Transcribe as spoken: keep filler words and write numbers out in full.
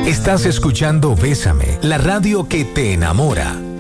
Estás escuchando Bésame, la radio que te enamora.